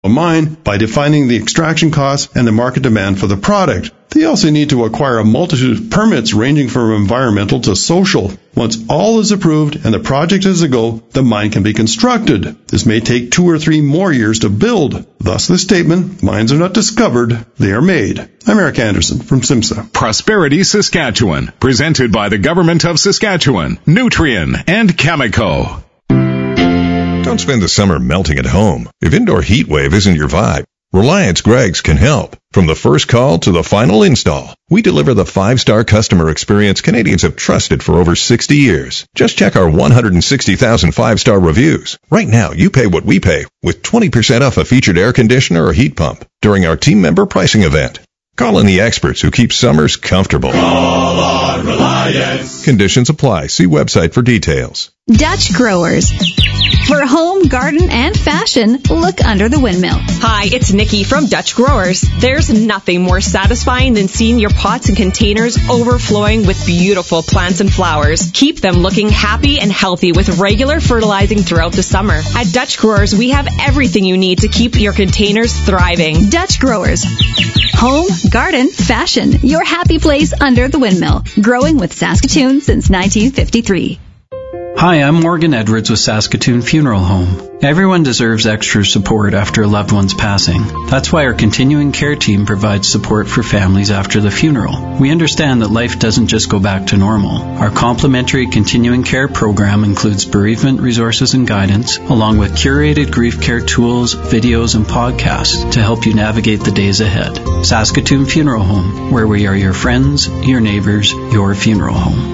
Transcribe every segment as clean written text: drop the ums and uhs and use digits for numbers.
mine by defining the extraction costs and the market demand for the product. They also need to acquire a multitude of permits ranging from environmental to social. Once all is approved and the project is a go, the mine can be constructed. This may take 2 or 3 more years to build. Thus the statement, mines are not discovered, they are made. I'm Eric Anderson from SIMSA. Prosperity Saskatchewan, presented by the Government of Saskatchewan, Nutrien, and Cameco. Don't spend the summer melting at home. If indoor heat wave isn't your vibe, Reliance Greggs can help. From the first call to the final install, we deliver the 5-star customer experience Canadians have trusted for over 60 years. Just check our 160,000 5-star reviews. Right now, you pay what we pay with 20% off a featured air conditioner or heat pump during our team member pricing event. Call in the experts who keep summers comfortable. Call on Reliance. Conditions apply. See website for details. Dutch Growers. For home, garden, and fashion, look under the windmill. Hi, it's Nikki from Dutch Growers. There's nothing more satisfying than seeing your pots and containers overflowing with beautiful plants and flowers. Keep them looking happy and healthy with regular fertilizing throughout the summer. At Dutch Growers, we have everything you need to keep your containers thriving. Dutch Growers. Home, garden, fashion. Your happy place under the windmill. Growing with Saskatoon since 1953. Hi, I'm Morgan Edwards with Saskatoon Funeral Home. Everyone deserves extra support after a loved one's passing. That's why our continuing care team provides support for families after the funeral. We understand that life doesn't just go back to normal. Our complimentary continuing care program includes bereavement resources and guidance, along with curated grief care tools, videos, and podcasts to help you navigate the days ahead. Saskatoon Funeral Home, where we are your friends, your neighbors, your funeral home.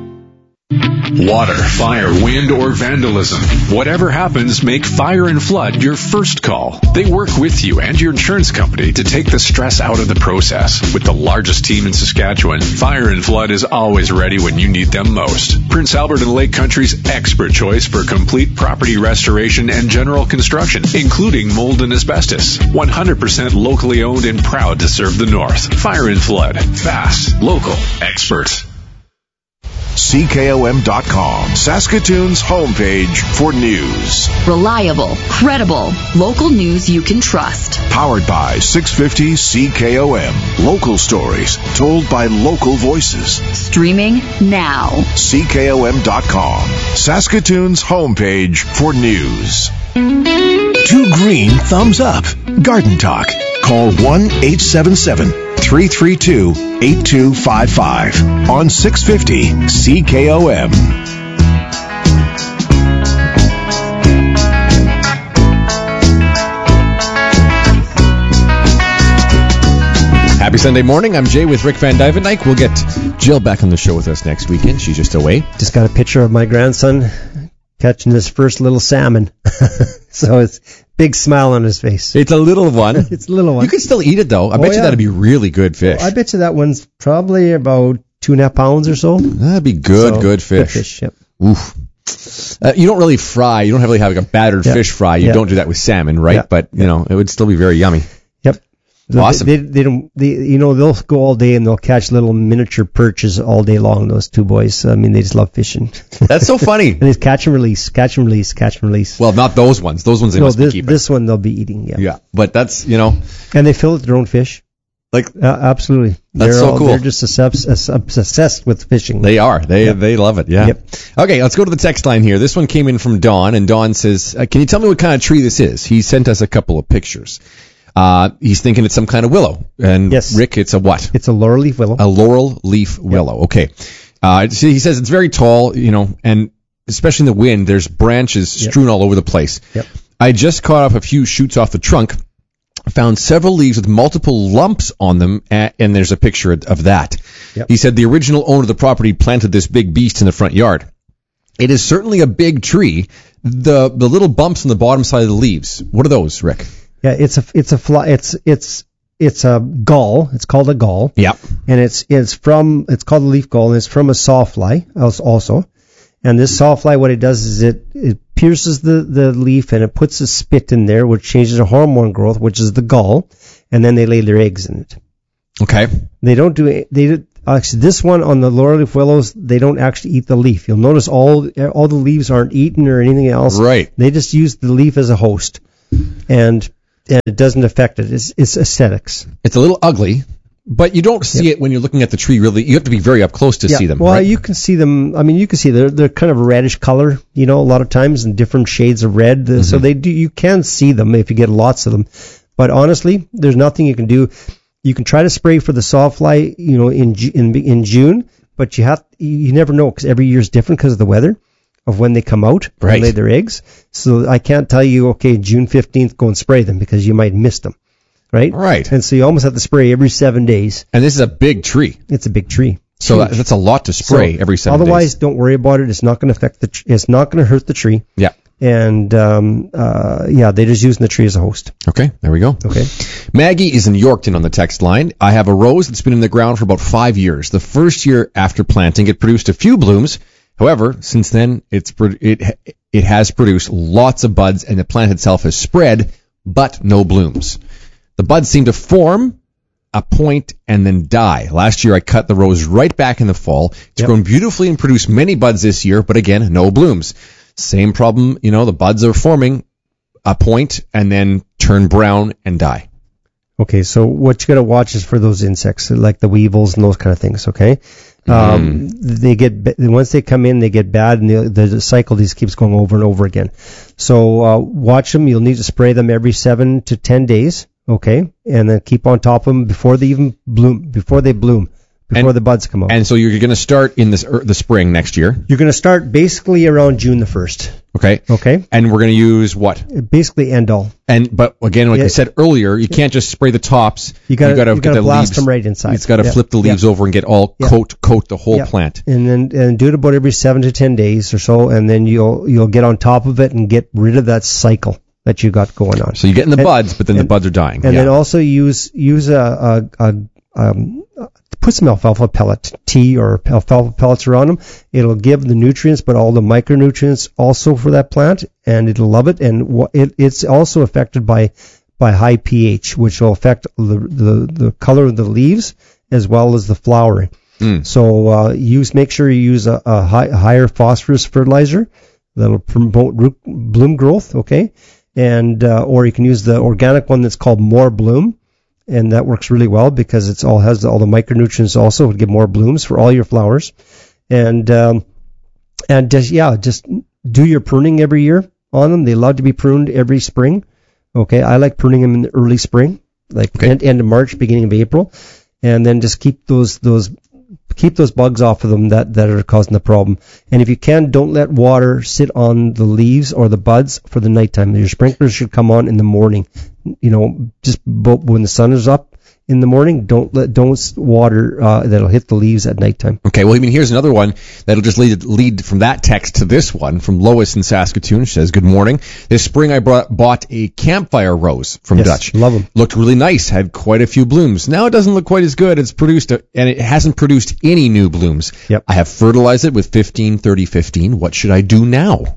Water, fire, wind, or vandalism. Whatever happens, make Fire and Flood your first call. They work with you and your insurance company to take the stress out of the process. With the largest team in Saskatchewan, Fire and Flood is always ready when you need them most. Prince Albert and Lake Country's expert choice for complete property restoration and general construction, including mold and asbestos. 100% locally owned and proud to serve the North. Fire and Flood. Fast, local, expert. CKOM.com, Saskatoon's homepage for news. Reliable, credible, local news you can trust. Powered by 650 CKOM. Local stories told by local voices. Streaming now. CKOM.com, Saskatoon's homepage for news. 2 green thumbs up. Garden Talk. Call 1-877-332-8255 on 650 CKOM. Happy Sunday morning. I'm Jay with Rick Van Dyke. We'll get Jill back on the show with us next weekend. She's just away. Just got a picture of my grandson catching his first little salmon. So it's big smile on his face. It's a little one. It's a little one. You can still eat it, though. I bet you that'd be really good fish. I bet you that one's probably about 2.5 pounds or so. That'd be good fish. Good fish, yep. Oof. You don't really fry. You don't really have like a battered fish fry. You don't do that with salmon, right? Yeah. But, you know, it would still be very yummy. Yep. Awesome. They'll go all day and they'll catch little miniature perches all day long, those two boys. I mean, they just love fishing. That's so funny. And it's catch and release. Well, not those ones. Those ones they must be keeping. This one they'll be eating, yeah. Yeah, but that's, you know. And they fill their own fish. Absolutely. That's so cool. They're just obsessed with fishing. They are. They love it, yeah. Yep. Okay, let's go to the text line here. This one came in from Don, and Don says, can you tell me what kind of tree this is? He sent us a couple of pictures. He's thinking it's some kind of willow. And yes. Rick, it's a what? It's a laurel leaf willow. A laurel leaf willow. Yep. Okay. He says it's very tall, you know, and especially in the wind, there's branches strewn all over the place. Yep. I just cut off a few shoots off the trunk, found several leaves with multiple lumps on them, and there's a picture of that. Yep. He said the original owner of the property planted this big beast in the front yard. It is certainly a big tree. The little bumps on the bottom side of the leaves, what are those, Rick? Yeah, it's a gall. It's called a gall. Yeah. And it's called a leaf gall, and it's from a sawfly also. And this sawfly, what it does is it pierces the leaf and it puts a spit in there, which changes the hormone growth, which is the gall, and then they lay their eggs in it. Okay. Actually, this one on the laurel leaf willows, they don't actually eat the leaf. You'll notice all the leaves aren't eaten or anything else. Right. They just use the leaf as a host. And and it doesn't affect it. It's aesthetics. It's a little ugly, but you don't see it when you're looking at the tree. Really, you have to be very up close to see them. Well, right? you can see them. I mean, you can see they're kind of a reddish color, a lot of times in different shades of red. So they do. You can see them if you get lots of them. But honestly, there's nothing you can do. You can try to spray for the sawfly, in June, but you never know because every year is different because of the weather of when they come out and lay their eggs. So I can't tell you, okay, June 15th, go and spray them because you might miss them. Right? Right. And so you almost have to spray every 7 days. And this is a big tree. It's a big tree. So that's a lot to spray every 7 days. Otherwise, don't worry about it. It's not going to affect it's not going to hurt the tree. Yeah. And, they're just using the tree as a host. Okay. There we go. Okay. Maggie is in Yorkton on the text line. I have a rose that's been in the ground for about 5 years. The first year after planting, it produced a few blooms. However, since then, it has produced lots of buds and the plant itself has spread, but no blooms. The buds seem to form a point and then die. Last year I cut the rose right back in the fall. It's grown beautifully and produced many buds this year, but again, no blooms. Same problem, the buds are forming a point and then turn brown and die. Okay, so what you got to watch is for those insects, like the weevils and those kind of things, okay? They get, once they come in, they get bad, and the cycle just keeps going over and over again. So watch them. You'll need to spray them every 7 to 10 days. Okay, and then keep on top of them before they bloom, before the buds come out. And so you're going to start in the spring next year. You're going to start basically around June the 1st. Okay. And we're going to use what? Basically end all. But again, like I said earlier, you can't just spray the tops. You got to get the blast leaves. Them right inside. It's got to flip the leaves over and get all coat the whole plant. And then do it about every 7 to 10 days or so, and then you'll get on top of it and get rid of that cycle that you got going on. So you get in the buds, but then the buds are dying. And then also use put some alfalfa pellet tea or alfalfa pellets around them. It'll give the nutrients, but all the micronutrients also for that plant, and it'll love it. And it's also affected by high pH, which will affect the color of the leaves as well as the flowering. So make sure you use a higher phosphorus fertilizer that'll promote bloom growth. Okay. And or you can use the organic one that's called More Bloom, and that works really well because it's has all the micronutrients also to give more blooms for all your flowers. And just do your pruning every year on them. They love to be pruned every spring. Okay, I like pruning them in the early spring, like end of March, beginning of April, and then just keep those bugs off of them that are causing the problem. And if you can, don't let water sit on the leaves or the buds for the nighttime. Your sprinklers should come on in the morning. Just when the sun is up in the morning, don't water that'll hit the leaves at nighttime. Okay, well, here's another one that'll just lead from that text to this one from Lois in Saskatoon. She says, good morning. This spring I bought a campfire rose from Dutch. Love them. Looked really nice, had quite a few blooms. Now it doesn't look quite as good. It's produced, and it hasn't produced any new blooms. Yep. I have fertilized it with 15-30-15. What should I do now?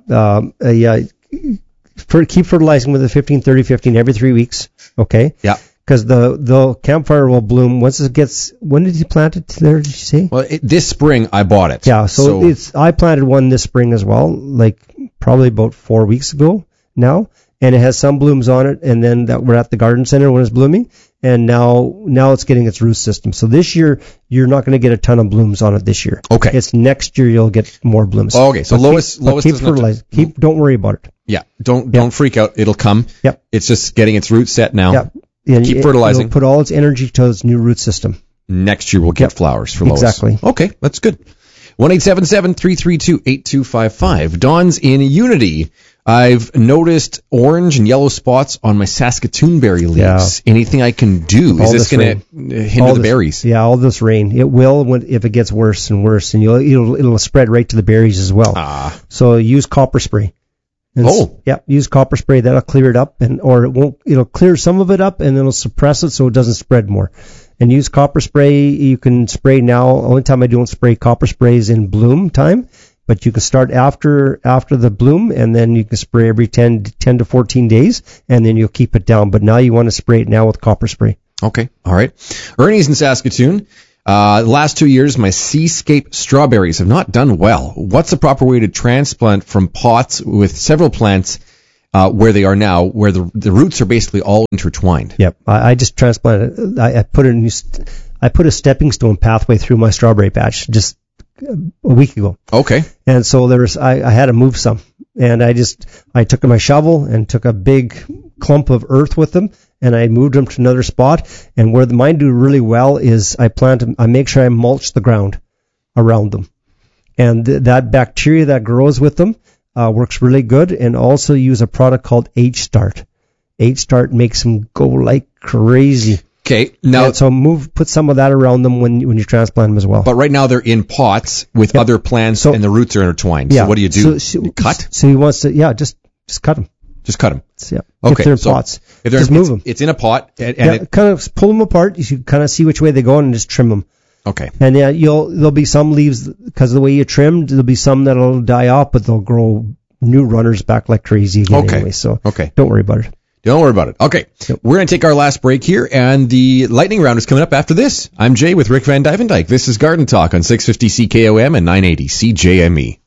Keep fertilizing with the 15-30-15 every 3 weeks. Okay. Yeah. Because the campfire will bloom once it gets. When did you plant it there? Did you say? Well, this spring I bought it. Yeah. So I planted one this spring as well, like probably about 4 weeks ago now, and it has some blooms on it. And then we're at the garden center when it's blooming, and now it's getting its root system. So this year you're not going to get a ton of blooms on it this year. Okay. It's next year you'll get more blooms. Okay. So Lois keep fertilizing. Don't worry about it. Yeah. Don't freak out. It'll come. Yep. It's just getting its root set now. Yep. Keep fertilizing. It'll put all its energy to its new root system. Next year we'll get flowers for Lois. Exactly. Okay, that's good. 1-877-332-8255. Dawn's in Unity. I've noticed orange and yellow spots on my Saskatoon berry leaves. Yeah. Anything I can do? Is this going to hinder the berries? Yeah, all this rain. It will if it gets worse and worse, and it'll spread right to the berries as well. So use copper spray. Use copper spray. That'll clear it up, it'll clear some of it up, and it'll suppress it so it doesn't spread more. And use copper spray. You can spray now. Only time I don't spray copper spray is in bloom time, but you can start after the bloom, and then you can spray every 10 to 14 days, and then you'll keep it down. But now you want to spray it now with copper spray. Okay, all right. Ernie's in Saskatoon. The last 2 years, my Seascape strawberries have not done well. What's the proper way to transplant from pots with several plants where they are now, where the roots are basically all intertwined. Yep. I just transplanted. I put a stepping stone pathway through my strawberry patch just a week ago. Okay. And so I had to move some, and I took my shovel and took a big clump of earth with them, and I moved them to another spot. And where mine do really well is I make sure I mulch the ground around them, and that bacteria that grows with them works really good. And also use a product called H-Start. H-Start makes them go like crazy. Okay, now put some of that around them when you transplant them as well. But right now they're in pots with other plants, and the roots are intertwined. Yeah. So what do you do? You cut? So he wants to, just cut them. Just cut them. Yeah. Okay. If they're in pots, just move them. It's in a pot, and kind of pull them apart. You should kind of see which way they go and just trim them. Okay. And there'll be some leaves because of the way you trimmed. There'll be some that'll die off, but they'll grow new runners back like crazy again. Anyway, so don't worry about it. Don't worry about it. Okay. We're going to take our last break here, and the lightning round is coming up after this. I'm Jay with Rick Van Dyke. This is Garden Talk on 650 CKOM and 980 CJME.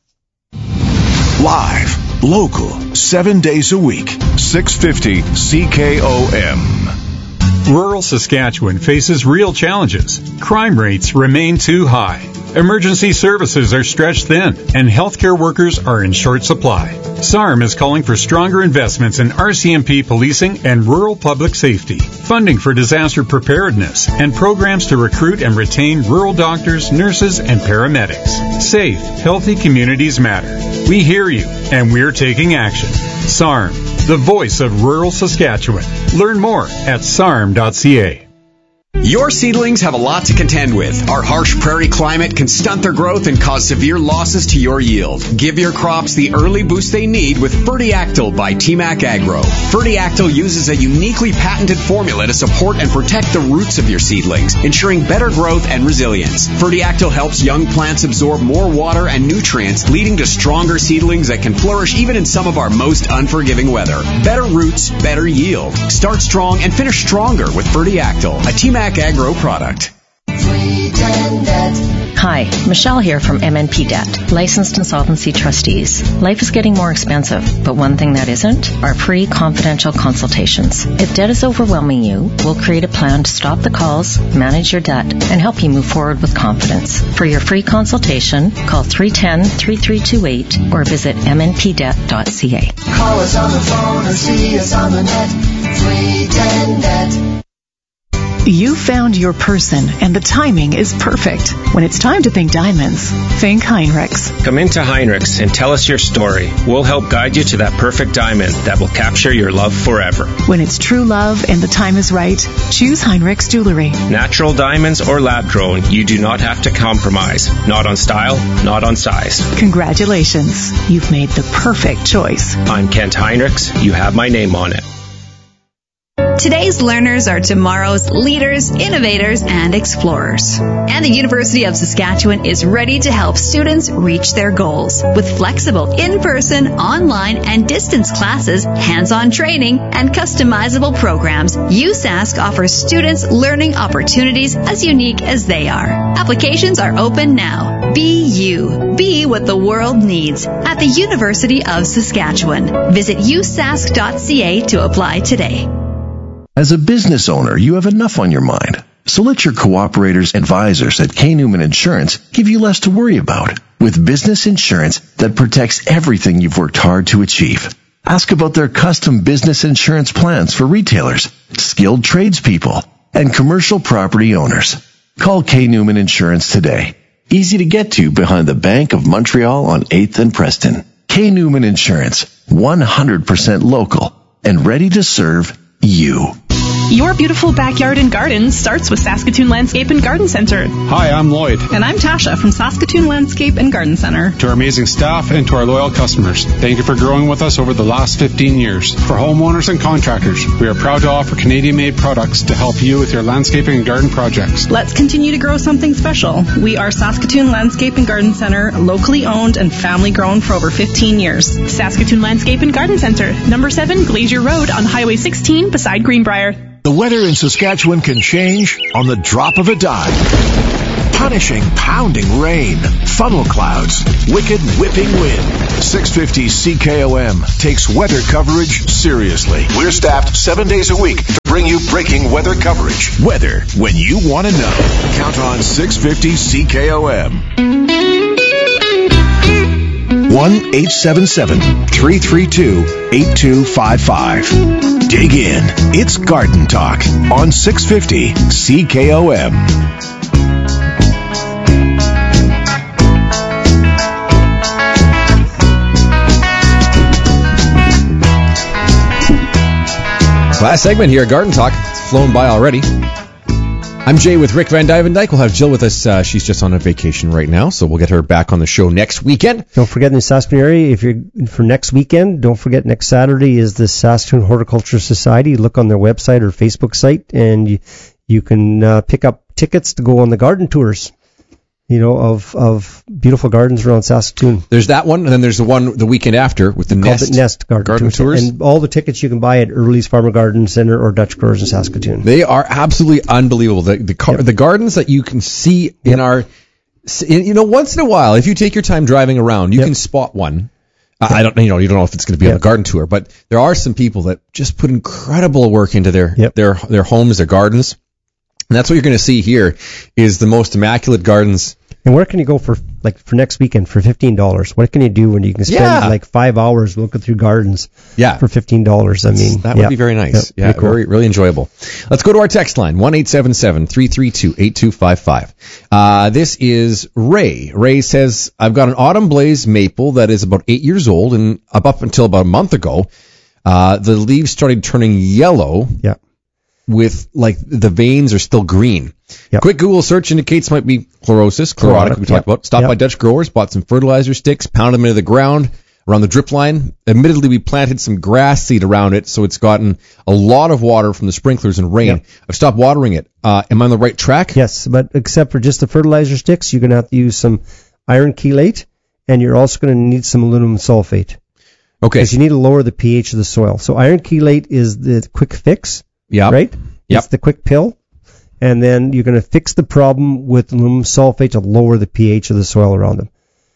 Live, local, 7 days a week, 650 CKOM. Rural Saskatchewan faces real challenges. Crime rates remain too high. Emergency services are stretched thin, and healthcare workers are in short supply. SARM is calling for stronger investments in RCMP policing and rural public safety, funding for disaster preparedness, and programs to recruit and retain rural doctors, nurses, and paramedics. Safe, healthy communities matter. We hear you, and we're taking action. SARM, the voice of rural Saskatchewan. Learn more at sarm.ca. Your seedlings have a lot to contend with. Our harsh prairie climate can stunt their growth and cause severe losses to your yield. Give your crops the early boost they need with Fertiactyl by TMAC Agro. Fertiactyl uses a uniquely patented formula to support and protect the roots of your seedlings, ensuring better growth and resilience. Fertiactyl helps young plants absorb more water and nutrients, leading to stronger seedlings that can flourish even in some of our most unforgiving weather. Better roots, better yield. Start strong and finish stronger with Fertiactyl, a TMAC Agro product. Hi, Michelle here from MNP Debt, licensed insolvency trustees. Life is getting more expensive, but one thing that isn't are free confidential consultations. If debt is overwhelming you, we'll create a plan to stop the calls, manage your debt, and help you move forward with confidence. For your free consultation, call 310-3328 or visit mnpdebt.ca. Call us on the phone or see us on the net. 310 Debt. You found your person, and the timing is perfect. When it's time to think diamonds, think Heinrichs. Come into Heinrichs and tell us your story. We'll help guide you to that perfect diamond that will capture your love forever. When it's true love and the time is right, choose Heinrichs Jewelry. Natural diamonds or lab-grown, you do not have to compromise. Not on style, not on size. Congratulations. You've made the perfect choice. I'm Kent Heinrichs. You have my name on it. Today's learners are tomorrow's leaders, innovators, and explorers. And the University of Saskatchewan is ready to help students reach their goals. With flexible in-person, online, and distance classes, hands-on training, and customizable programs, USask offers students learning opportunities as unique as they are. Applications are open now. Be you. Be what the world needs at the University of Saskatchewan. Visit usask.ca to apply today. As a business owner, you have enough on your mind. So let your cooperators advisors at K. Newman Insurance give you less to worry about with business insurance that protects everything you've worked hard to achieve. Ask about their custom business insurance plans for retailers, skilled tradespeople, and commercial property owners. Call K. Newman Insurance today. Easy to get to behind the Bank of Montreal on 8th and Preston. K. Newman Insurance, 100% local and ready to serve you. Your beautiful backyard and garden starts with Saskatoon Landscape and Garden Center. Hi, I'm Lloyd. And I'm Tasha from Saskatoon Landscape and Garden Center. To our amazing staff and to our loyal customers, thank you for growing with us over the last 15 years. For homeowners and contractors, we are proud to offer Canadian-made products to help you with your landscaping and garden projects. Let's continue to grow something special. We are Saskatoon Landscape and Garden Center, locally owned and family grown for over 15 years. Saskatoon Landscape and Garden Center, number 7 Glacier Road on Highway 16 beside Greenbrier. The weather in Saskatchewan can change on the drop of a dime. Punishing, pounding rain, funnel clouds, wicked whipping wind. 650 CKOM takes weather coverage seriously. We're staffed 7 days a week to bring you breaking weather coverage. Weather when you want to know. Count on 650 CKOM. 1-877-332-8255. Dig in. It's Garden Talk on 650 CKOM. Last segment here, Garden Talk. It's flown by already. I'm Jay with Rick Van Dyke. We'll have Jill with us. She's just on a vacation right now, so we'll get her back on the show next weekend. Don't forget in the Saskatoon area, if you're for next weekend, don't forget next Saturday is the Saskatoon Horticulture Society. Look on their website or Facebook site, and you can pick up tickets to go on the garden tours. Of beautiful gardens around Saskatoon. There's that one, and then there's the one the weekend after with the Nest garden tours. And all the tickets you can buy at Early's Farmer Garden Center or Dutch Growers in Saskatoon. They are absolutely unbelievable. The gardens that you can see in our, once in a while, if you take your time driving around, you can spot one. I don't, you don't know if it's going to be on a garden tour, but there are some people that just put incredible work into their homes, their gardens. And that's what you're going to see here is the most immaculate gardens. And where can you go for next weekend for $15? What can you do when you can spend 5 hours looking through gardens for $15? I mean, that would be very nice. Yeah, cool. Really enjoyable. Let's go to our text line, 1-877-332-8255. This is Ray. Ray says, I've got an autumn blaze maple that is about 8 years old, and up until about a month ago, the leaves started turning yellow. Yeah. With the veins are still green. Yep. Quick Google search indicates might be chlorotic we talked about. Stopped by Dutch Growers, bought some fertilizer sticks, pounded them into the ground around the drip line. Admittedly, we planted some grass seed around it, so it's gotten a lot of water from the sprinklers and rain. Yep. I've stopped watering it. Am I on the right track? Yes, but except for just the fertilizer sticks, you're going to have to use some iron chelate, and you're also going to need some aluminum sulfate. Okay. Because you need to lower the pH of the soil. So iron chelate is the quick fix. Yeah. Right? It's the quick pill. And then you're going to fix the problem with aluminum sulfate to lower the pH of the soil around them.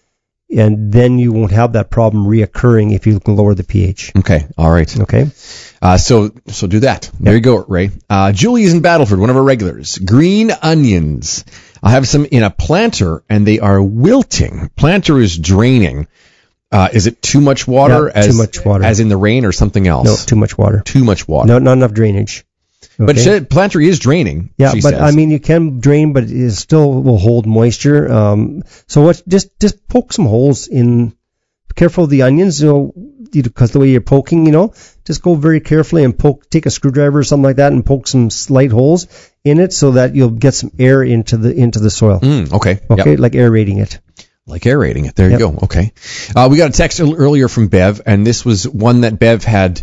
And then you won't have that problem reoccurring if you can lower the pH. Okay. All right. Okay. So do that. There you go, Ray. Julie is in Battleford, one of our regulars. Green onions. I have some in a planter, and they are wilting. Planter is draining. Is it too much water? Yeah, too much water. As in the rain or something else? No, too much water. Too much water. No, not enough drainage. Okay. But planter is draining. Yeah, but says. I mean, you can drain, but it still will hold moisture. So just poke some holes in. Be careful of the onions, because the way you're poking, just go very carefully and take a screwdriver or something like that and poke some slight holes in it so that you'll get some air into the soil. Okay. Okay, like aerating it. Like aerating it. There you go. Okay. We got a text earlier from Bev, and this was one that Bev had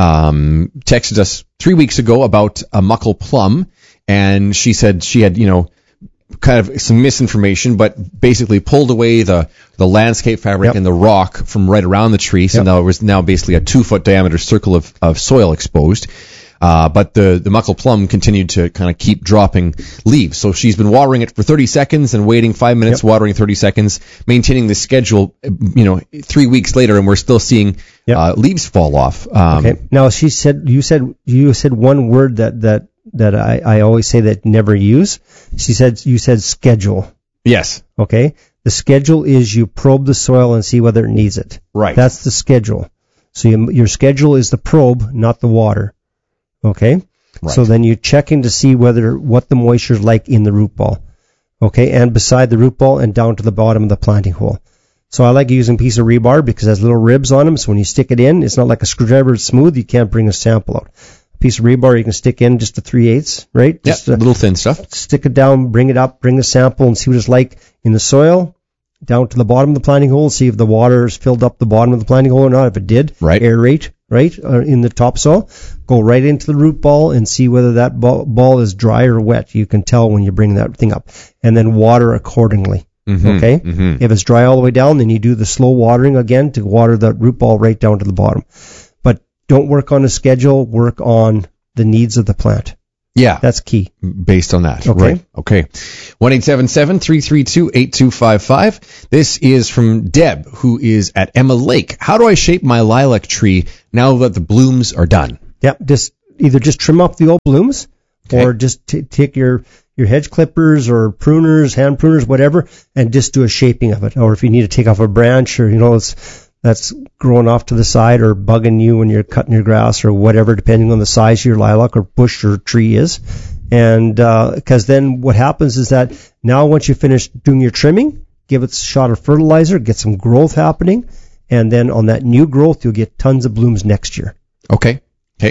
texted us 3 weeks ago about a muckle plum, and she said she had, kind of some misinformation, but basically pulled away the landscape fabric and the rock from right around the tree, so now it was basically a 2-foot diameter circle of soil exposed. But the muckle plum continued to kind of keep dropping leaves. So she's been watering it for 30 seconds and waiting 5 minutes, watering 30 seconds, maintaining the schedule, 3 weeks later, and we're still seeing leaves fall off. Okay. Now you said one word that I always say that never use. You said schedule. Yes. Okay. The schedule is you probe the soil and see whether it needs it. Right. That's the schedule. So your schedule is the probe, not the water. Okay? Right. So then you're checking to see what the moisture is like in the root ball. Okay? And beside the root ball and down to the bottom of the planting hole. So I like using a piece of rebar because it has little ribs on them. So when you stick it in, it's not like a screwdriver. It's smooth. You can't bring a sample out. A piece of rebar you can stick in just to 3/8, right? Just little thin stuff. Stick it down, bring it up, bring the sample and see what it's like in the soil. Down to the bottom of the planting hole, see if the water has filled up the bottom of the planting hole or not. If it did, aerate, in the topsoil. Go right into the root ball and see whether that ball is dry or wet. You can tell when you bring that thing up. And then water accordingly. Okay? If it's dry all the way down, then you do the slow watering again to water the root ball right down to the bottom. But don't work on a schedule, work on the needs of the plant. Yeah. That's key. Based on that. Okay. Right. Okay. 1-877-332-8255. This is from Deb, who is at Emma Lake. How do I shape my lilac tree now that the blooms are done? Yeah, just trim off the old blooms, or just take your hedge clippers or pruners, hand pruners, whatever, and just do a shaping of it. Or if you need to take off a branch, or that's growing off to the side or bugging you when you're cutting your grass or whatever, depending on the size of your lilac or bush or tree is. And because then what happens is that now once you finish doing your trimming, give it a shot of fertilizer, get some growth happening, and then on that new growth, you'll get tons of blooms next year. Okay.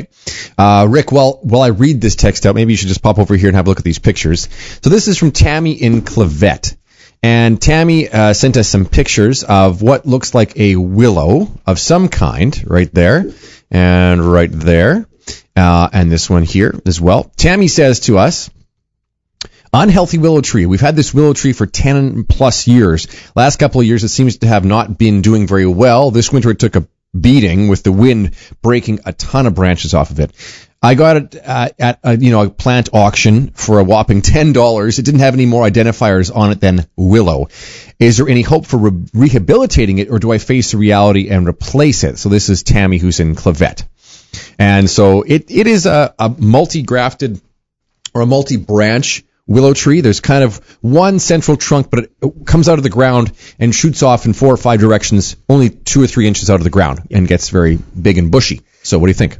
Rick, while I read this text out, maybe you should just pop over here and have a look at these pictures. So this is from Tammy in Clavette. And Tammy sent us some pictures of what looks like a willow of some kind right there and right there. And this one here as well. Tammy says to us, unhealthy willow tree. We've had this willow tree for 10 plus years. Last couple of years, it seems to have not been doing very well. This winter, it took a beating with the wind breaking a ton of branches off of it. I got it at a plant auction for a whopping $10. It didn't have any more identifiers on it than willow. Is there any hope for rehabilitating it, or do I face the reality and replace it? So this is Tammy, who's in Clavette. And so it is a multi-grafted or a multi-branch willow tree. There's kind of one central trunk, but it comes out of the ground and shoots off in 4 or 5 directions, only 2 or 3 inches out of the ground, and gets very big and bushy. So what do you think?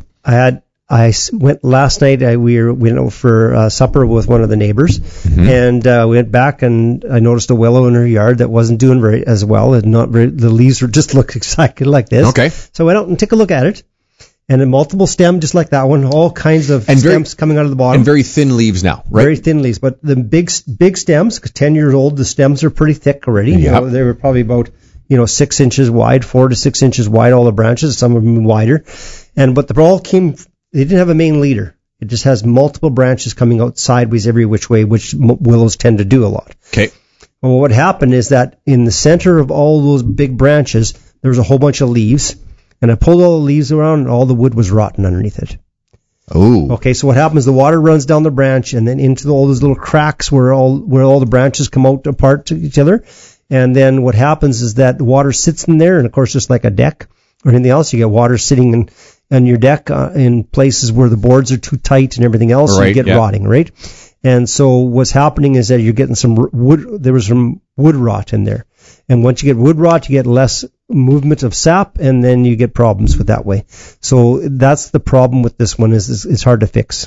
I went last night. We went out for supper with one of the neighbors, and we went back, and I noticed a willow in her yard that wasn't doing very as well, and the leaves were just looked exactly like this. Okay. So I went out and took a look at it, and a multiple stem, just like that one, all kinds of stems coming out of the bottom, and very thin leaves now, right? Very thin leaves, but the big stems, 10 years old, the stems are pretty thick already. Yep. They were probably about 6 inches wide, 4 to 6 inches wide, all the branches, some of them wider, but they all came. They didn't have a main leader. It just has multiple branches coming out sideways every which way, which willows tend to do a lot. Okay. Well, what happened is that in the center of all those big branches, there was a whole bunch of leaves, and I pulled all the leaves around, and all the wood was rotten underneath it. Oh. Okay, so what happens, the water runs down the branch and then into all those little cracks where all the branches come out apart to each other. And then what happens is that the water sits in there, and of course, just like a deck or anything else, you get water sitting in your deck in places where the boards are too tight and everything else, right, you get rotting, right? And so what's happening is that you're getting some wood, there was some wood rot in there. And once you get wood rot, you get less movement of sap, and then you get problems with that way. So that's the problem with this one, is it's hard to fix.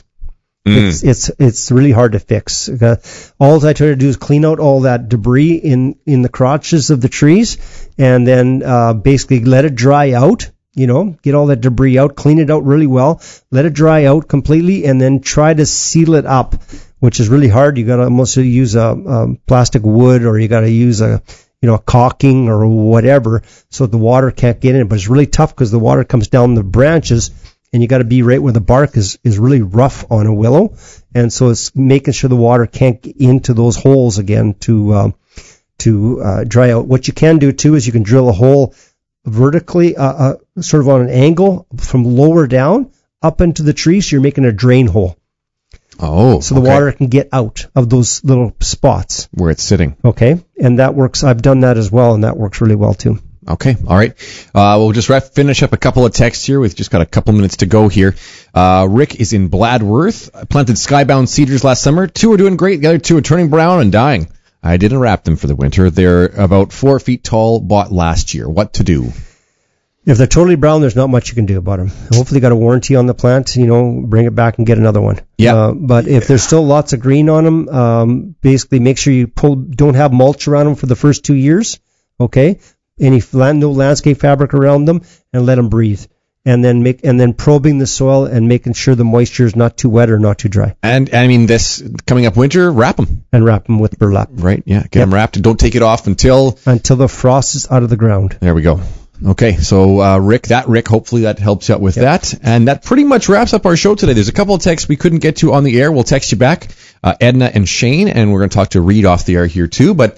It's really hard to fix. All I try to do is clean out all that debris in the crotches of the trees, and then basically let it dry out. Get all that debris out, clean it out really well, let it dry out completely, and then try to seal it up, which is really hard. You got to almost use a plastic wood, or you got to use a caulking or whatever, so the water can't get in. But it's really tough because the water comes down the branches, and you got to be right where the bark is really rough on a willow, and so it's making sure the water can't get into those holes again to dry out. What you can do too is you can drill a hole vertically, sort of on an angle from lower down up into the tree, so you're making a drain hole. Oh, so the water can get out of those little spots where it's sitting. Okay, and that works. I've done that as well, and that works really well too. Okay, all right. We'll just finish up a couple of texts here. We've just got a couple minutes to go here. Rick is in Bladworth. I planted skybound cedars last summer. 2 are doing great. The other 2 are turning brown and dying. I didn't wrap them for the winter. They're about 4 feet tall, bought last year. What to do? If they're totally brown, there's not much you can do about them. Hopefully you got a warranty on the plant, bring it back and get another one. Yeah. But if there's still lots of green on them, basically make sure you don't have mulch around them for the first 2 years. Okay. No landscape fabric around them, and let them breathe. And then probing the soil and making sure the moisture is not too wet or not too dry. And I mean, this coming up winter, wrap them. And wrap them with burlap. Right, yeah. Get them wrapped, and don't take it off until the frost is out of the ground. There we go. Okay, so Rick, hopefully that helps you out with that. And that pretty much wraps up our show today. There's a couple of texts we couldn't get to on the air. We'll text you back, Edna and Shane, and we're going to talk to Reed off the air here too. But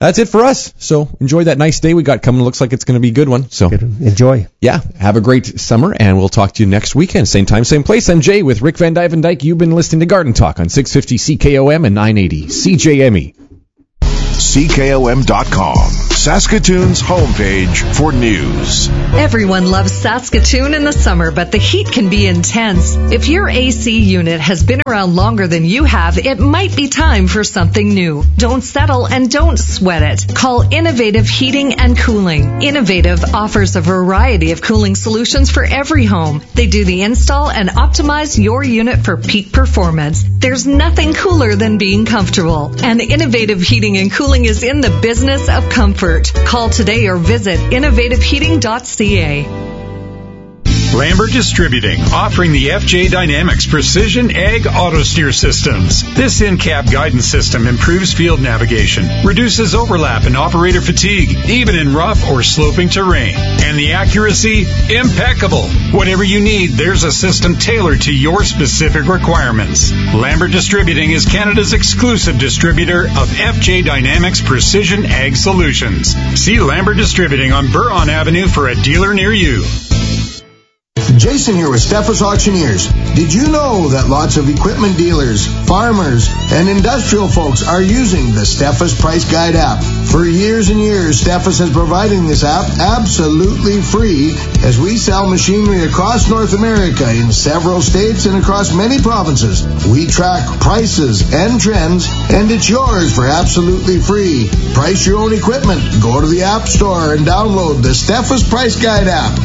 That's it for us. So enjoy that nice day we got coming. Looks like it's going to be a good one. So enjoy. Yeah, have a great summer, and we'll talk to you next weekend. Same time, same place. I'm Jay with Rick Van Dyke. You've been listening to Garden Talk on 650 CKOM and 980 CJME. CKOM.com, Saskatoon's homepage for news. Everyone loves Saskatoon in the summer, but the heat can be intense. If your AC unit has been around longer than you have, it might be time for something new. Don't settle and don't sweat it. Call Innovative Heating and Cooling. Innovative offers a variety of cooling solutions for every home. They do the install and optimize your unit for peak performance. There's nothing cooler than being comfortable. And Innovative Heating and Cooling is in the business of comfort. Call today or visit innovativeheating.ca. Lambert Distributing, offering the FJ Dynamics Precision Ag Auto Steer Systems. This in-cab guidance system improves field navigation, reduces overlap and operator fatigue, even in rough or sloping terrain. And the accuracy, impeccable. Whatever you need, there's a system tailored to your specific requirements. Lambert Distributing is Canada's exclusive distributor of FJ Dynamics Precision Ag Solutions. See Lambert Distributing on Buron Avenue for a dealer near you. Jason here with Steffes Auctioneers. Did you know that lots of equipment dealers, farmers, and industrial folks are using the Steffes Price Guide app? For years and years, Steffes has provided this app absolutely free as we sell machinery across North America in several states and across many provinces. We track prices and trends, and it's yours for absolutely free. Price your own equipment. Go to the App Store and download the Steffes Price Guide app.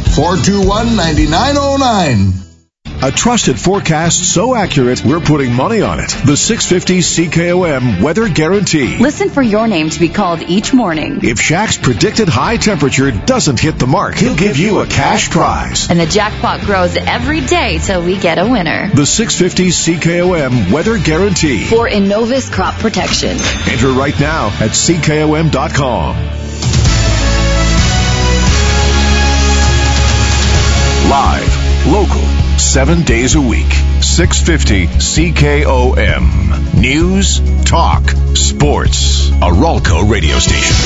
421-9909. A trusted forecast so accurate, we're putting money on it. The 650 CKOM Weather Guarantee. Listen for your name to be called each morning. If Shaq's predicted high temperature doesn't hit the mark, he'll give you a cash prize. And the jackpot grows every day till we get a winner. The 650 CKOM Weather Guarantee. For Innovis Crop Protection. Enter right now at CKOM.com. Live, local, 7 days a week. 650 CKOM. News, talk, sports. A Ralco radio station.